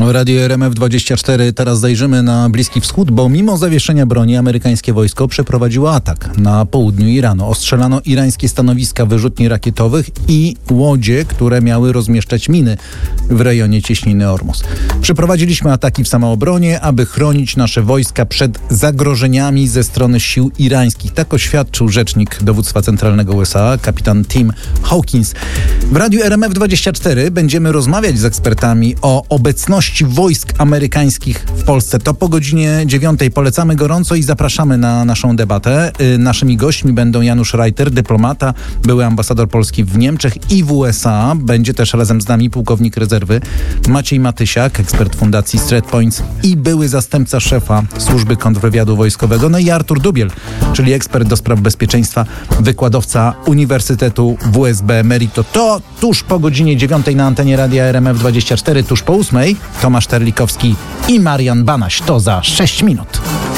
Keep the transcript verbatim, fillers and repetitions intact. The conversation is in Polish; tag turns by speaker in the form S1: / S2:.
S1: Radio R M F dwadzieścia cztery. Teraz zajrzymy na Bliski Wschód, bo mimo zawieszenia broni amerykańskie wojsko przeprowadziło atak na południu Iranu. Ostrzelano irańskie stanowiska wyrzutni rakietowych i łodzie, które miały rozmieszczać miny w rejonie cieśniny Ormus. Przeprowadziliśmy ataki w samoobronie, aby chronić nasze wojska przed zagrożeniami ze strony sił irańskich. Tak oświadczył rzecznik dowództwa centralnego U S A, kapitan Tim Hawkins. W Radiu R M F dwadzieścia cztery będziemy rozmawiać z ekspertami o obecności wojsk amerykańskich w Polsce. To po godzinie dziewiątej. Polecamy gorąco i zapraszamy na naszą debatę. Naszymi gośćmi będą Janusz Reiter, dyplomata, były ambasador Polski w Niemczech i w U S A. Będzie też razem z nami pułkownik rezerwy Maciej Matysiak, ekspert Fundacji StratPoints i były zastępca szefa Służby Kontrwywiadu Wojskowego. No i Artur Dubiel, czyli ekspert do spraw bezpieczeństwa, wykładowca Uniwersytetu W S B Emerito. To tuż po godzinie dziewiątej na antenie Radia R M F dwadzieścia cztery, tuż po ósmej. Tomasz Terlikowski i Marian Banaś. To za sześć minut.